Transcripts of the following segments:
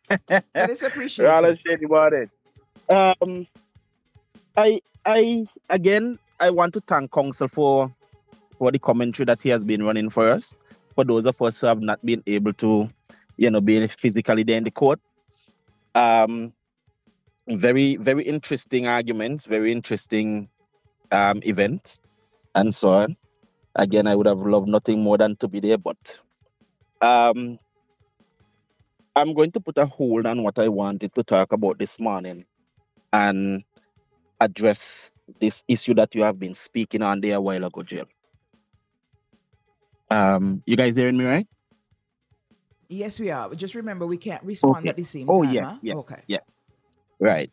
But it's appreciated. Rather shady about it. Um, I again, I want to thank Council for the commentary that he has been running for us. For those of us who have not been able to, be physically there in the court. Um, very interesting arguments, very interesting events, and so on. Again, I would have loved nothing more than to be there, but um, I'm going to put a hold on what I wanted to talk about this morning and address this issue that you have been speaking on there a while ago, Jill. You guys hearing me right? Yes, we are. Just remember, we can't respond Okay. at the same Oh time, yes, huh? yes, Okay. yeah. Right.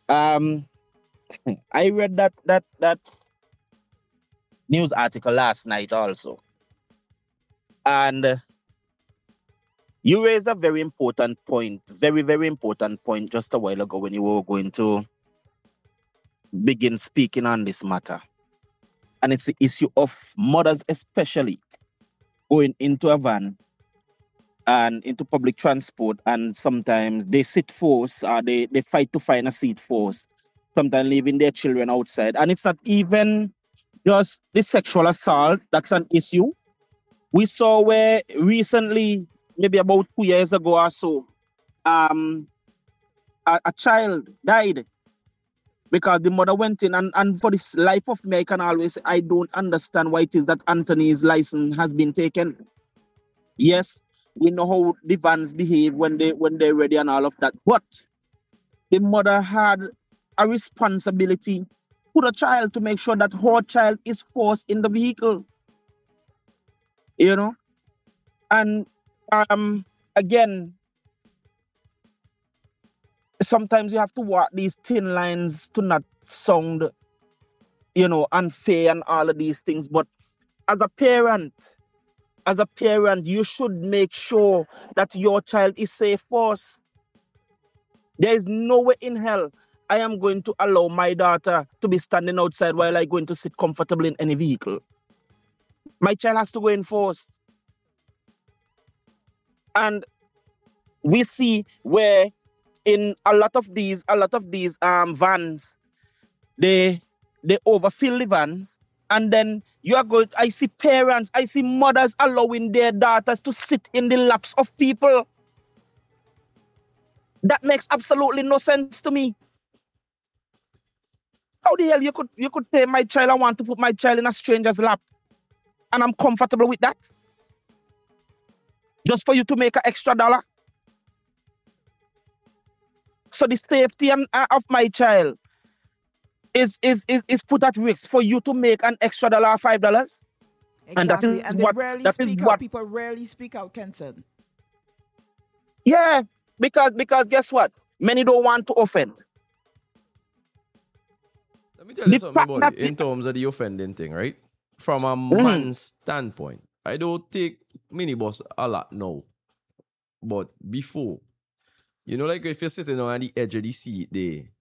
I read that news article last night also, and you raised a very important point, very important point just a while ago when you were going to begin speaking on this matter, and it's the issue of mothers, especially going into a van and into public transport, and sometimes they sit force or they fight to find a seat force, sometimes leaving their children outside, and it's not even just the sexual assault that's an issue. We saw where recently, maybe about 2 years ago or so, um, a child died because the mother went in, and for this life of me, I can always say, I don't understand why it is that Anthony's license has been taken. Yes, we know how the vans behave when they're ready and all of that, but the mother had a responsibility to the child to make sure that her child is forced in the vehicle, you know. And again, sometimes you have to walk these thin lines to not sound, unfair and all of these things. But as a parent, you should make sure that your child is safe first. There is no way in hell I am going to allow my daughter to be standing outside while I going to sit comfortably in any vehicle. My child has to go in first. And we see where in a lot of these vans, they overfill the vans, and then you are going, I see parents, I see mothers allowing their daughters to sit in the laps of people. That makes absolutely no sense to me. How the hell you could say my child, I want to put my child in a stranger's lap and I'm comfortable with that? Just for you to make an extra dollar? So the safety of my child is put at risk for you to make an extra dollar or $5? And Exactly. And they rarely that is speak out. what People rarely speak out, Kenton. yeah, because guess what? Many don't want to offend. Let me tell you The something, fact buddy. that In terms of the offending thing, right? From a Mhm. man's standpoint, I don't take minibus a lot now. But before, like if you're sitting on the edge of the seat there